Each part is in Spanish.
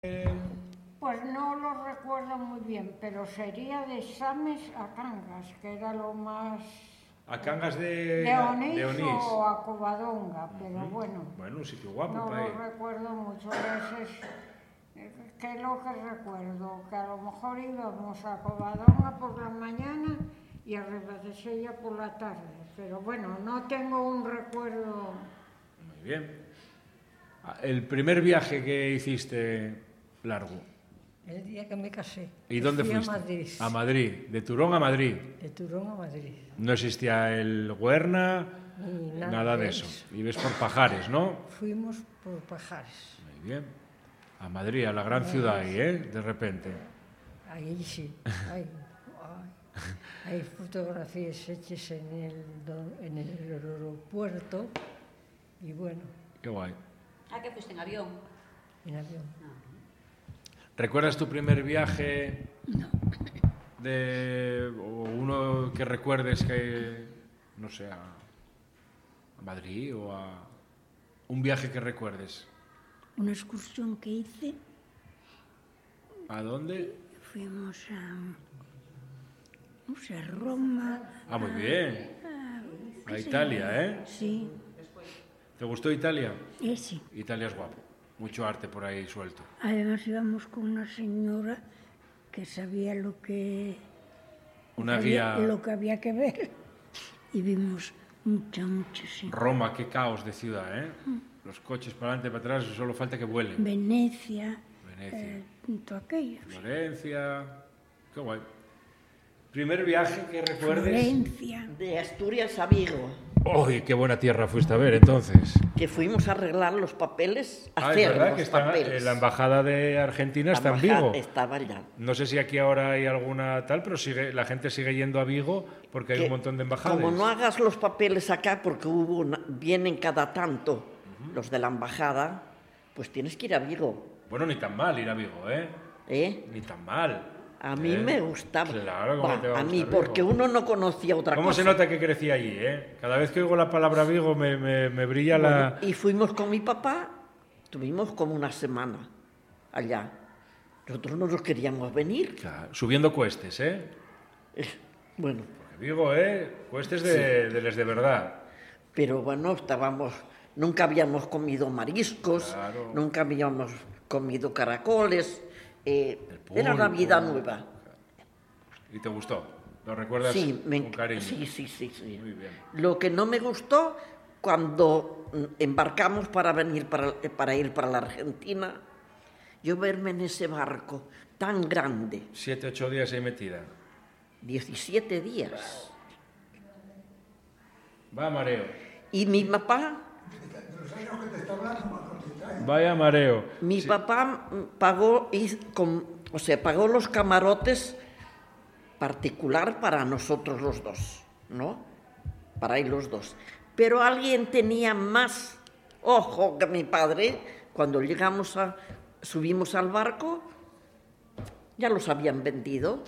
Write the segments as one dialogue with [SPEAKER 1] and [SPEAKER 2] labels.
[SPEAKER 1] Pues no lo recuerdo muy bien, pero sería de Sames a Cangas, que era lo más...
[SPEAKER 2] ¿A Cangas de
[SPEAKER 1] Onís
[SPEAKER 2] Onís?
[SPEAKER 1] o a Covadonga, pero bueno.
[SPEAKER 2] Bueno, un sitio guapo
[SPEAKER 1] no
[SPEAKER 2] para
[SPEAKER 1] lo
[SPEAKER 2] ir.
[SPEAKER 1] recuerdo mucho. ¿Qué es lo que recuerdo? Que a lo mejor íbamos a Covadonga por la mañana y a Ribadesella por la tarde. Pero bueno, no tengo un recuerdo...
[SPEAKER 2] Muy bien. El primer viaje que hiciste largo.
[SPEAKER 3] El día que me casé.
[SPEAKER 2] ¿Y dónde
[SPEAKER 3] fui
[SPEAKER 2] fuiste?
[SPEAKER 3] A Madrid.
[SPEAKER 2] A Madrid. De Turón a Madrid.
[SPEAKER 3] De Turón a Madrid.
[SPEAKER 2] No existía el Huerna,
[SPEAKER 3] Ni
[SPEAKER 2] nada de eso. Ibes por Pajares, ¿no?
[SPEAKER 3] Fuimos por Pajares.
[SPEAKER 2] Muy bien. A Madrid, a la gran ciudad ahí, ¿eh? De repente.
[SPEAKER 3] Ahí sí. Hay fotografías hechas en el aeropuerto y bueno.
[SPEAKER 2] Qué guay.
[SPEAKER 4] ¿A qué fuiste en avión?
[SPEAKER 3] En avión.
[SPEAKER 2] ¿Recuerdas tu primer viaje?
[SPEAKER 3] No.
[SPEAKER 2] O uno que recuerdes que, no sé, a Madrid o a un viaje que recuerdes.
[SPEAKER 5] Una excursión que hice,
[SPEAKER 2] ¿A dónde?
[SPEAKER 5] fuimos a, no sé, a Roma.
[SPEAKER 2] Ah, muy bien.
[SPEAKER 5] ¿qué
[SPEAKER 2] A
[SPEAKER 5] sé
[SPEAKER 2] Italia,
[SPEAKER 5] yo?
[SPEAKER 2] ¿eh?
[SPEAKER 5] Sí,
[SPEAKER 2] ¿Te gustó Italia?
[SPEAKER 5] sí.
[SPEAKER 2] Italia es guapo. Mucho arte por ahí suelto.
[SPEAKER 5] Además íbamos con una señora que sabía lo que había que ver y vimos mucho, sí.
[SPEAKER 2] Roma, qué caos de ciudad, ¿eh? Los coches para adelante, para atrás, solo falta que vuelen.
[SPEAKER 5] Venecia,
[SPEAKER 2] Venecia.
[SPEAKER 5] todo aquello.
[SPEAKER 2] Florencia. Qué guay. Primer viaje que recuerdes.
[SPEAKER 5] Florencia.
[SPEAKER 6] De Asturias a Vigo,
[SPEAKER 2] ¡Uy, qué buena tierra fuiste a ver entonces!
[SPEAKER 6] que fuimos a arreglar los papeles,
[SPEAKER 2] Ah, es
[SPEAKER 6] hacer
[SPEAKER 2] verdad
[SPEAKER 6] los
[SPEAKER 2] que está,
[SPEAKER 6] papeles.
[SPEAKER 2] la embajada de Argentina está en Vigo.
[SPEAKER 6] Estaba allá.
[SPEAKER 2] No sé si aquí ahora hay alguna tal, pero la gente sigue yendo a Vigo porque hay
[SPEAKER 6] Que
[SPEAKER 2] un montón de embajadas.
[SPEAKER 6] Como no hagas los papeles acá, porque vienen cada tanto los de la embajada, pues tienes que ir a Vigo.
[SPEAKER 2] Bueno, ni tan mal ir a Vigo, ¿eh?
[SPEAKER 6] ¿Eh?
[SPEAKER 2] Ni tan mal.
[SPEAKER 6] A mí me gustaba.
[SPEAKER 2] Claro, ¿cómo te va a
[SPEAKER 6] a mí,
[SPEAKER 2] gustar
[SPEAKER 6] porque
[SPEAKER 2] Vigo?
[SPEAKER 6] uno no conocía otra
[SPEAKER 2] ¿Cómo
[SPEAKER 6] cosa.
[SPEAKER 2] se nota que crecí allí, eh? Cada vez que oigo la palabra Vigo me brilla la...
[SPEAKER 6] Y fuimos con mi papá, tuvimos como una semana allá. Nosotros no nos queríamos venir.
[SPEAKER 2] Claro, subiendo cuestes, ¿eh?
[SPEAKER 6] Bueno,
[SPEAKER 2] Porque Vigo, cuestes de les de verdad.
[SPEAKER 6] pero bueno, nunca habíamos comido mariscos,
[SPEAKER 2] Claro.
[SPEAKER 6] nunca habíamos comido caracoles, era una
[SPEAKER 2] pulpo.
[SPEAKER 6] vida nueva.
[SPEAKER 2] ¿Y te gustó? ¿Lo recuerdas
[SPEAKER 6] Sí,
[SPEAKER 2] con cariño?
[SPEAKER 6] sí.
[SPEAKER 2] Muy bien.
[SPEAKER 6] Lo que no me gustó cuando embarcamos para ir para la Argentina, yo verme en ese barco tan grande,
[SPEAKER 2] 7, 8 días ahí metida.
[SPEAKER 6] 17 días.
[SPEAKER 2] Va mareo.
[SPEAKER 6] Y mi papá
[SPEAKER 2] Vaya mareo.
[SPEAKER 6] Mi papá pagó los camarotes particular para nosotros los dos, ¿no? Para ir los dos. Pero alguien tenía más ojo que mi padre. Cuando subimos al barco, ya los habían vendido.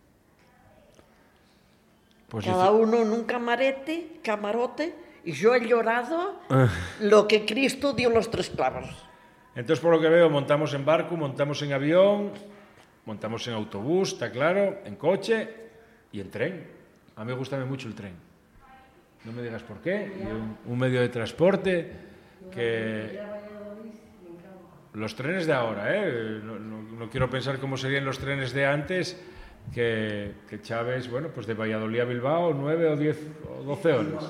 [SPEAKER 2] Pues
[SPEAKER 6] Cada uno en un camarote, y yo he llorado lo que Cristo dio los 3 clavos.
[SPEAKER 2] Entonces, por lo que veo, montamos en barco, montamos en avión, montamos en autobús, está claro, en coche y en tren. A mí me gusta mucho el tren. No me digas por qué. Y un medio de transporte que... Los trenes de ahora, ¿eh? No quiero pensar cómo serían los trenes de antes, que Chávez, bueno, pues de Valladolid a Bilbao, 9 o 10 o 12 horas.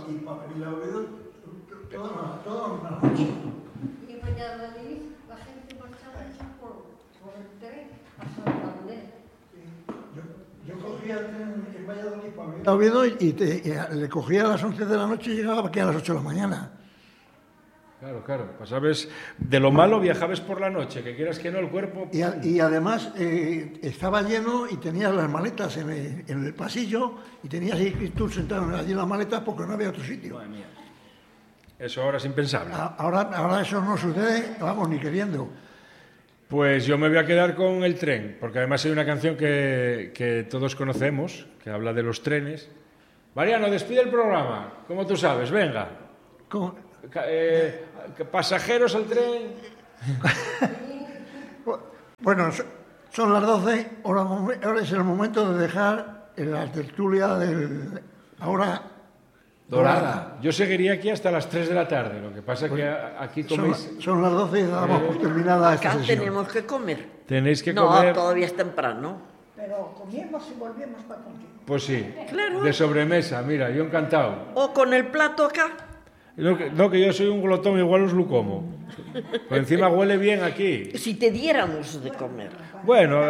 [SPEAKER 1] Y en Valladolid la gente marchaba por el tren a Santander.
[SPEAKER 7] Yo cogía el tren en Valladolid para venir a Oviedo y le cogía a las 11 de la noche y llegaba aquí a las 8 de la mañana.
[SPEAKER 2] Claro. Pasabas de lo malo, viajabas por la noche, que quieras que no, el cuerpo...
[SPEAKER 7] Y además estaba lleno y tenías las maletas en el pasillo y tenías ahí tú sentado allí en las maletas porque no había otro sitio.
[SPEAKER 2] Madre mía. Eso ahora es impensable.
[SPEAKER 7] Ahora eso no sucede, vamos, ni queriendo.
[SPEAKER 2] Pues yo me voy a quedar con el tren, porque además hay una canción que todos conocemos, que habla de los trenes. Mariano, despide el programa, como tú sabes, venga. Pasajeros al tren.
[SPEAKER 7] Bueno, son las 12, ahora es el momento de dejar la tertulia del... Ahora...
[SPEAKER 2] Dorada. Yo seguiría aquí hasta las 3 de la tarde, lo que pasa es que aquí coméis...
[SPEAKER 7] Son las 12 y damos por terminada esta
[SPEAKER 6] Acá
[SPEAKER 7] sesión.
[SPEAKER 6] tenemos que comer.
[SPEAKER 2] Tenéis que
[SPEAKER 6] No,
[SPEAKER 2] comer...
[SPEAKER 6] todavía es temprano.
[SPEAKER 5] Pero comimos y volvimos para contigo.
[SPEAKER 2] Pues sí,
[SPEAKER 6] Claro.
[SPEAKER 2] de sobremesa, mira, yo encantado.
[SPEAKER 6] O con el plato acá.
[SPEAKER 2] No, que yo soy un glotón, igual os lo como. Por encima huele bien aquí.
[SPEAKER 6] Si te diéramos de comer.
[SPEAKER 2] Bueno,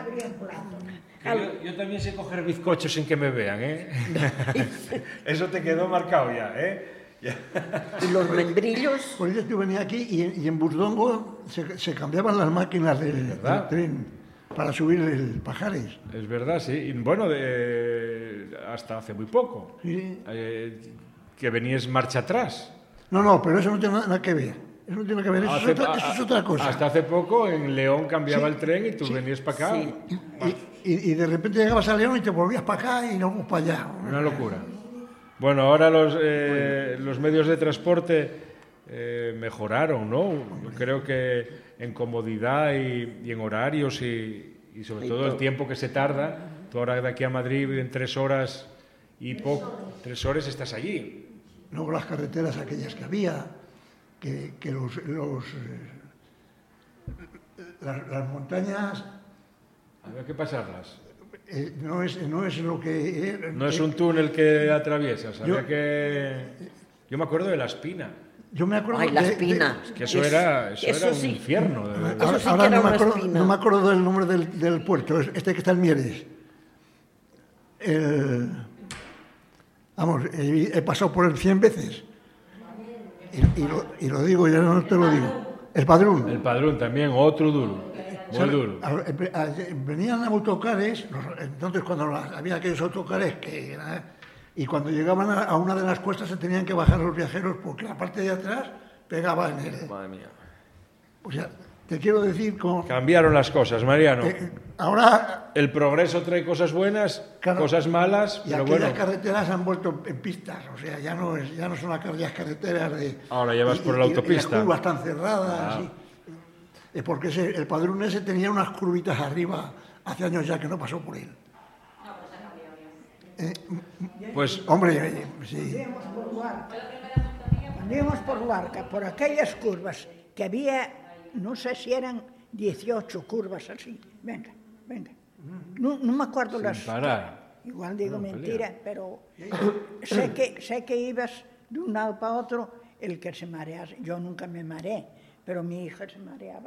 [SPEAKER 2] yo también sé coger bizcochos sin que me vean, ¿eh? Eso te quedó marcado ya, ¿eh?
[SPEAKER 6] Y los membrillos.
[SPEAKER 7] Por eso yo venía aquí y en Busdongo se cambiaban las máquinas del tren para subir el Pajares.
[SPEAKER 2] Es verdad, sí. Y bueno, hasta hace muy poco.
[SPEAKER 7] Sí.
[SPEAKER 2] Que venías marcha atrás.
[SPEAKER 7] No, pero eso no tiene nada que ver. Eso no tiene que ver, eso es otra cosa.
[SPEAKER 2] Hasta hace poco en León cambiaba el tren y tú venías para acá.
[SPEAKER 6] Sí.
[SPEAKER 7] Y de repente llegabas a León y te volvías para acá y luego para allá.
[SPEAKER 2] Una locura. Bueno, ahora los medios de transporte mejoraron, ¿no? Creo que en comodidad y en horarios y sobre todo el tiempo que se tarda. Tú ahora de aquí a Madrid en 3 horas y poco, 3 horas estás allí.
[SPEAKER 7] Luego las carreteras aquellas que había, que las montañas...
[SPEAKER 2] Había que pasarlas.
[SPEAKER 7] No es lo que...
[SPEAKER 2] No es un túnel que atraviesas. Yo me acuerdo de La Espina.
[SPEAKER 7] Yo me acuerdo
[SPEAKER 6] Ay, la espina.
[SPEAKER 2] Es que eso era un
[SPEAKER 6] sí.
[SPEAKER 2] infierno. De verdad.
[SPEAKER 6] Eso sí
[SPEAKER 7] Ahora
[SPEAKER 6] que era
[SPEAKER 7] no,
[SPEAKER 6] una espina.
[SPEAKER 7] no me acuerdo del nombre del puerto, este que está en Mieres. Vamos, he pasado por él 100 veces. Y lo digo, ya no te lo digo. El Padrón.
[SPEAKER 2] El Padrón también, otro duro. Muy duro.
[SPEAKER 7] Venían autocares, entonces cuando había aquellos autocares y cuando llegaban a una de las cuestas se tenían que bajar los viajeros porque la parte de atrás pegaba en él.
[SPEAKER 2] Madre mía.
[SPEAKER 7] O sea, te quiero decir como...
[SPEAKER 2] Cambiaron las cosas, Mariano.
[SPEAKER 7] Ahora...
[SPEAKER 2] El progreso trae cosas buenas,
[SPEAKER 7] Claro,
[SPEAKER 2] cosas malas,
[SPEAKER 7] y
[SPEAKER 2] pero
[SPEAKER 7] aquellas
[SPEAKER 2] bueno.
[SPEAKER 7] carreteras han vuelto en pistas, o sea, ya no son aquellas carreteras de...
[SPEAKER 2] Ahora ya vas por la autopista.
[SPEAKER 7] Y las curvas están cerradas. Porque el Padrón ese tenía unas curvitas arriba, hace años ya que no pasó por él.
[SPEAKER 2] Pues,
[SPEAKER 7] Hombre, sí.
[SPEAKER 5] Andíamos por Luarca, por aquellas curvas que había, no sé si eran 18 curvas así. Venga. No me acuerdo
[SPEAKER 2] sin
[SPEAKER 5] las...
[SPEAKER 2] parar.
[SPEAKER 5] Igual digo mentira, pero sé que ibas de un lado para otro, el que se marease. Yo nunca me mareé, pero mi hija se mareaba.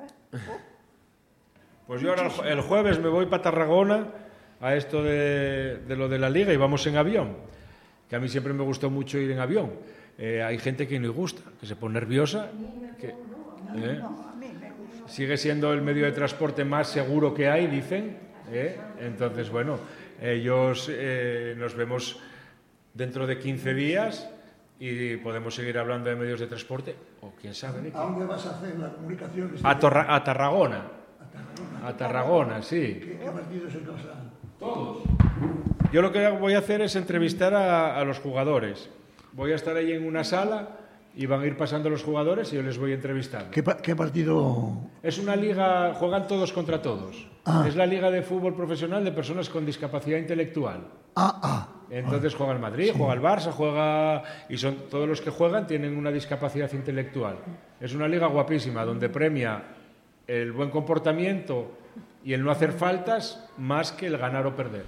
[SPEAKER 2] Pues yo ahora el jueves me voy para Tarragona a esto de lo de la liga y vamos en avión, que a mí siempre me gustó mucho ir en avión. Hay gente que no le gusta, que se pone nerviosa.
[SPEAKER 5] No, a mí me gusta.
[SPEAKER 2] Sigue siendo el medio de transporte más seguro que hay, dicen. Entonces, bueno, ellos nos vemos dentro de 15 días y podemos seguir hablando de medios de transporte, o quién sabe de qué.
[SPEAKER 7] ¿A dónde vas a hacer la comunicación?
[SPEAKER 2] A Tarragona. A Tarragona, sí.
[SPEAKER 7] ¿Qué partidos se casan?
[SPEAKER 2] Todos. Yo lo que voy a hacer es entrevistar a los jugadores. Voy a estar ahí en una sala y van a ir pasando los jugadores y yo les voy entrevistando.
[SPEAKER 7] ¿Qué partido?
[SPEAKER 2] Es una liga, juegan todos contra todos. Es la liga de fútbol profesional de personas con discapacidad intelectual. Entonces juega el Madrid, juega el Barça, y todos los que juegan tienen una discapacidad intelectual. Es una liga guapísima donde premia el buen comportamiento y el no hacer faltas más que el ganar o perder.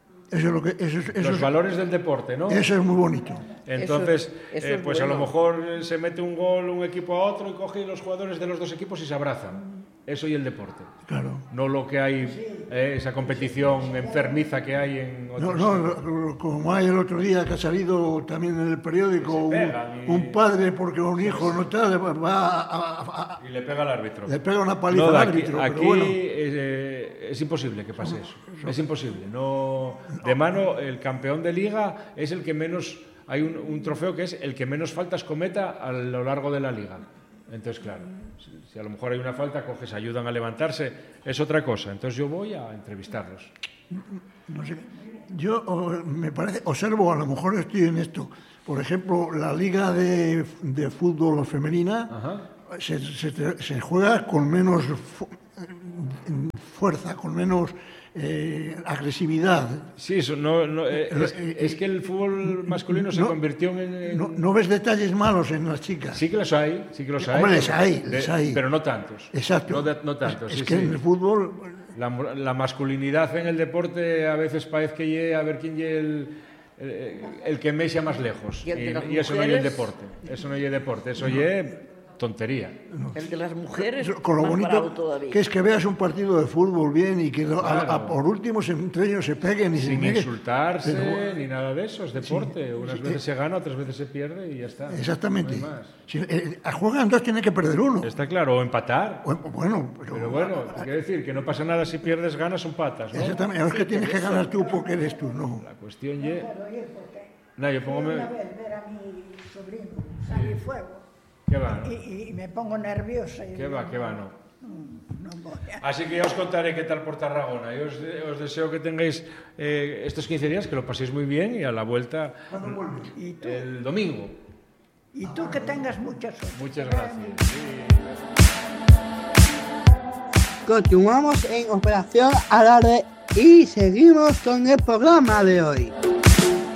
[SPEAKER 2] Los valores del deporte, ¿no?
[SPEAKER 7] Eso es muy bonito.
[SPEAKER 2] Entonces,
[SPEAKER 6] eso es
[SPEAKER 2] pues
[SPEAKER 6] bueno.
[SPEAKER 2] a lo mejor se mete un gol un equipo a otro y coge los jugadores de los dos equipos y se abrazan. Eso y el deporte.
[SPEAKER 7] Claro.
[SPEAKER 2] No lo que hay, esa competición enfermiza que hay en otros.
[SPEAKER 7] No, como hay el otro día que ha salido también en el periódico un padre porque un hijo no tal va
[SPEAKER 2] y le pega al árbitro.
[SPEAKER 7] Le pega una paliza al árbitro.
[SPEAKER 2] Aquí
[SPEAKER 7] pero bueno.
[SPEAKER 2] es imposible que pase eso. Es imposible. No, de mano, el campeón de liga es el que menos... Hay un trofeo que es el que menos faltas cometa a lo largo de la liga. Entonces, claro, si a lo mejor hay una falta, coges, ayudan a levantarse, es otra cosa. Entonces yo voy a entrevistarlos.
[SPEAKER 7] No sé, yo me parece, observo, a lo mejor estoy en esto, por ejemplo, la liga de fútbol femenina se juega con menos fuerza, con menos agresividad.
[SPEAKER 2] Sí, eso es que el fútbol masculino se convirtió en...
[SPEAKER 7] No ves detalles malos en las chicas.
[SPEAKER 2] Sí que los hay,
[SPEAKER 7] Hombre, les hay.
[SPEAKER 2] Pero no tantos.
[SPEAKER 7] Exacto.
[SPEAKER 2] No tantos.
[SPEAKER 7] Es que en el fútbol...
[SPEAKER 2] La masculinidad en el deporte a veces parece que llegue a ver quién llegue el que me echa más lejos. Y eso no es el deporte. Eso no es deporte, eso es tontería.
[SPEAKER 6] El de las mujeres,
[SPEAKER 7] con lo
[SPEAKER 6] más
[SPEAKER 7] bonito
[SPEAKER 6] bravo todavía.
[SPEAKER 7] que es que veas un partido de fútbol bien y que por último entre ellos se peguen y
[SPEAKER 2] sin
[SPEAKER 7] se
[SPEAKER 2] insultarse ni nada de eso, es deporte. Unas veces se gana, otras veces se pierde y ya está.
[SPEAKER 7] Exactamente.
[SPEAKER 2] No hay más.
[SPEAKER 7] Si juegan dos, tiene que perder uno.
[SPEAKER 2] Está claro, o empatar.
[SPEAKER 7] Pero
[SPEAKER 2] bueno, quiere decir que no pasa nada si pierdes, ganas o empatas, ¿no?
[SPEAKER 7] Exactamente, no es que tienes que ganar tú porque eres tú, no.
[SPEAKER 2] La cuestión es... No, yo pongo...
[SPEAKER 5] Una vez ver a mi sobrino salir fuego.
[SPEAKER 2] ¿Qué va? ¿No?
[SPEAKER 5] Y me pongo nerviosa.
[SPEAKER 2] ¿Qué va? No.
[SPEAKER 5] No voy a...
[SPEAKER 2] Así que ya os contaré qué tal por Tarragona. Yo os deseo que tengáis estos 15 días, que lo paséis muy bien y a la vuelta el domingo.
[SPEAKER 5] Y tú que tengas mucha suerte.
[SPEAKER 2] Muchas gracias.
[SPEAKER 4] Continuamos en Operación Alarde y seguimos con el programa de hoy.